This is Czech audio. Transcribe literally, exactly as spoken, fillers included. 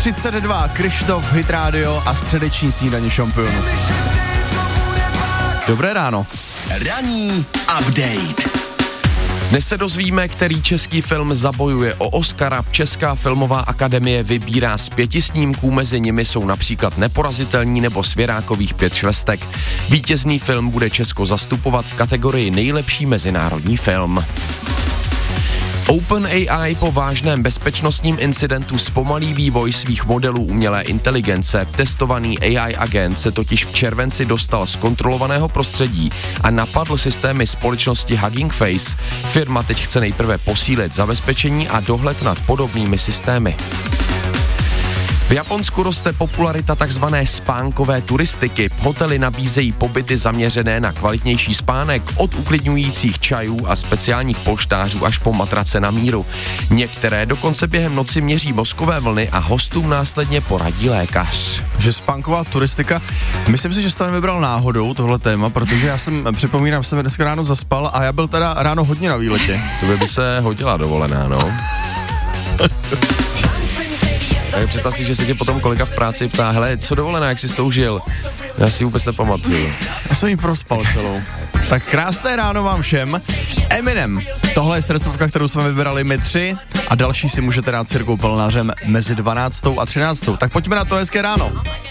třicet dva, Krištof, Hit Radio a středeční snídaně šampionů. Dobré ráno. Ranní update. Dnes se dozvíme, který český film zabojuje o Oscara. Česká filmová akademie vybírá z pěti snímků, mezi nimi jsou například Neporazitelní nebo Svěrákových pět švestek. Vítězný film bude Česko zastupovat v kategorii nejlepší mezinárodní film. OpenAI po vážném bezpečnostním incidentu zpomalí vývoj svých modelů umělé inteligence. Testovaný A I agent se totiž v červenci dostal z kontrolovaného prostředí a napadl systémy společnosti Hugging Face. Firma teď chce nejprve posílit zabezpečení a dohled nad podobnými systémy. V Japonsku roste popularita takzvané spánkové turistiky. Hotely nabízejí pobyty zaměřené na kvalitnější spánek, od uklidňujících čajů a speciálních polštářů až po matrace na míru. Některé dokonce během noci měří mozkové vlny a hostům následně poradí lékař. Že spánková turistika, myslím si, že jsi to nevybral náhodou, tohle téma, protože já jsem, připomínám, jsem dneska ráno zaspal a já byl teda ráno hodně na výletě. To by se hodila dovolená, no. Tak představ si, že se tě potom kolega v práci ptá, hele, co dovolená, jak jsi to užil? Já si vůbec nepamatuju. Já jsem jí prospal celou. Tak krásné ráno vám všem. Eminem. Tohle je stresovka, kterou jsme vybrali my tři a další si můžete dát s Jirkou Pelnářem mezi dvanáctou a třináctou. Tak pojďme na to, hezké ráno.